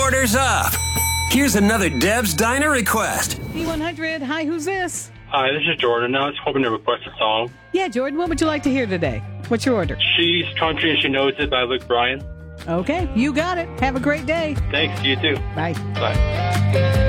Orders up. Here's another Deb's Diner request. B100, hi, who's this? Hi, this is Jordan. I was hoping to request a song. Yeah, Jordan, what would you like to hear today? What's your order? She's Country and She Knows It by Luke Bryan. Okay, you got it. Have a great day. Thanks, you too. Bye. Bye.